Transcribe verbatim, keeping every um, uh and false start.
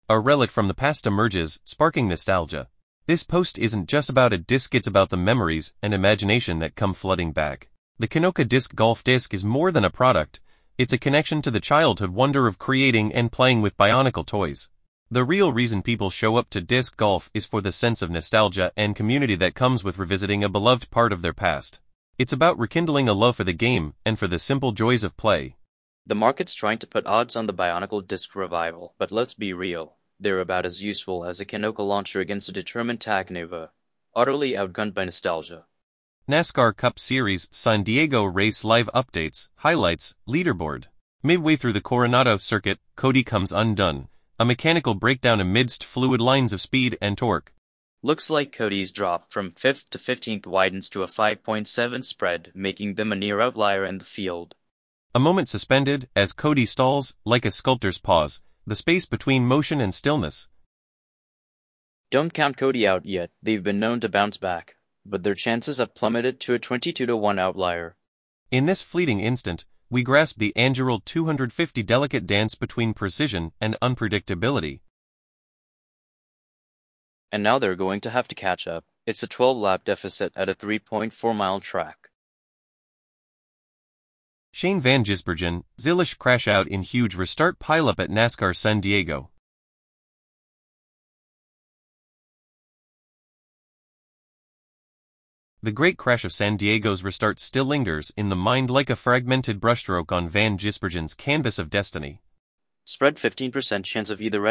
A relic from the past emerges, sparking nostalgia. This post isn't just about a disc, it's about the memories and imagination that come flooding back. The Kanoka Disc Golf Disc is more than a product, it's a connection to the childhood wonder of creating and playing with Bionicle toys. The real reason people show up to disc golf is for the sense of nostalgia and community that comes with revisiting a beloved part of their past. It's about rekindling a love for the game and for the simple joys of play. The market's trying to put odds on the Bionicle Disc revival, but let's be real. They're about as useful as a Kanoka launcher against a determined Tag Nova, utterly outgunned by nostalgia. NASCAR Cup Series San Diego Race Live Updates, Highlights, Leaderboard. Midway through the Coronado circuit, Cody comes undone. A mechanical breakdown amidst fluid lines of speed and torque. Looks like Cody's drop from fifth to fifteenth widens to a five point seven spread, making them a near outlier in the field. A moment suspended, as Cody stalls, like a sculptor's pause, the space between motion and stillness. Don't count Cody out yet, they've been known to bounce back, but their chances have plummeted to a twenty-two to one outlier. In this fleeting instant, we grasp the Angeral two hundred fifty delicate dance between precision and unpredictability. And now they're going to have to catch up. It's a twelve lap deficit at a three point four mile track. Shane Van Gisbergen, Zilish crash out in huge restart pileup at NASCAR San Diego. The great crash of San Diego's restart still lingers in the mind like a fragmented brushstroke on Van Gisbergen's canvas of destiny. Spread fifteen percent chance of either